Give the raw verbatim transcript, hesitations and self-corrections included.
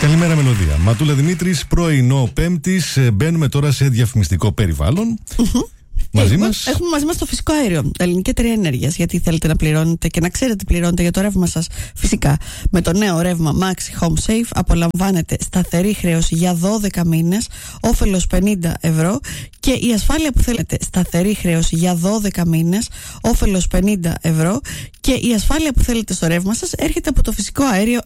Καλημέρα, Μελωδία. Ματούλα Δημήτρης, πρωινό Πέμπτης. Μπαίνουμε τώρα σε διαφημιστικό περιβάλλον. Mm-hmm. Μαζί έχουμε, μας. έχουμε μαζί μας το φυσικό αέριο, ελληνική εταιρεία ενέργειας. Γιατί θέλετε να πληρώνετε και να ξέρετε τι πληρώνετε για το ρεύμα σας. Φυσικά, με το νέο ρεύμα Maxi Home Safe απολαμβάνετε σταθερή χρέωση για δώδεκα μήνες, όφελος πενήντα ευρώ, και η ασφάλεια που θέλετε, σταθερή χρέωση για δώδεκα μήνες, όφελος πενήντα ευρώ, και η ασφάλεια που θέλετε στο ρεύμα σας έρχεται από το φυσικό αέριο